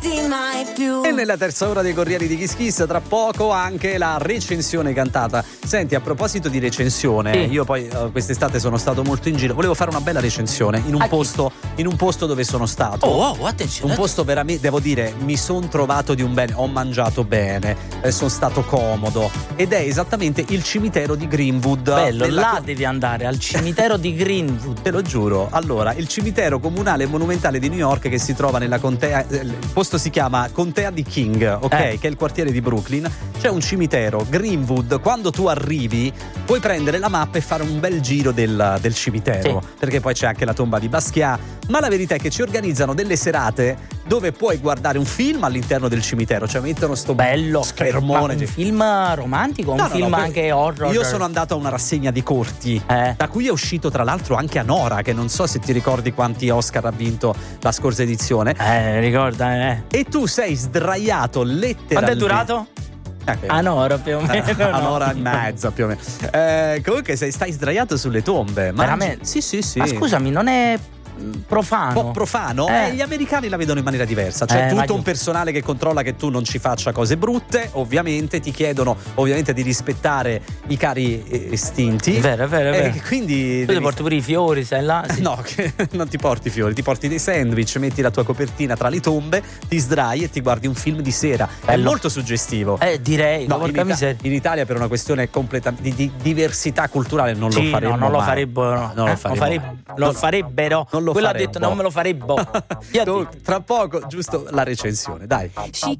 mai più. E nella terza ora dei Corrieri di Kiss Kiss tra poco anche la recensione cantata. Senti, a proposito di recensione, sì. Io poi quest'estate sono stato molto in giro, volevo fare una bella recensione in un posto dove sono stato. Oh, attenzione. Un posto veramente, devo dire, mi sono trovato di un bene, ho mangiato bene, sono stato comodo, ed è esattamente il cimitero di Greenwood. Bello, là devi andare, al cimitero di Greenwood. Te lo giuro. Allora, il cimitero comunale e monumentale di New York, che si trova nella contea, il posto si chiama Contea di King, ok? Che è il quartiere di Brooklyn. C'è un cimitero, Greenwood. Quando tu arrivi puoi prendere la mappa e fare un bel giro del cimitero, sì. Perché poi c'è anche la tomba di Basquiat. Ma la verità è che ci organizzano delle serate dove puoi guardare un film all'interno del cimitero, cioè mettono sto bello schermone. Ma un film romantico, un film anche horror? Io sono andato a una rassegna di corti, da cui è uscito tra l'altro anche Anora, che non so se ti ricordi quanti Oscar ha vinto la scorsa edizione. Ricorda, E tu sei sdraiato letteralmente. Quanto è durato? Un'ora più o meno. Un'ora e mezza più o meno. Comunque stai sdraiato sulle tombe. Veramente? Sì. Ma scusami, non è profano? Un po' profano? Gli americani la vedono in maniera diversa. C'è tutto un personale che controlla che tu non ci faccia cose brutte. Ovviamente ti chiedono di rispettare i cari estinti. È vero. Quindi tu ti porti pure i fiori, sei là? Sì. No, che non ti porti fiori, ti porti dei sandwich, metti la tua copertina tra le tombe, ti sdrai e ti guardi un film di sera. Bello. È molto suggestivo. Direi. No, in Italia per una questione di diversità culturale non lo faremmo. No, non lo farebbero. Lo farebbero. Non lo Quello farebbo. ha detto non me lo farebbo. Tra poco, giusto la recensione, dai.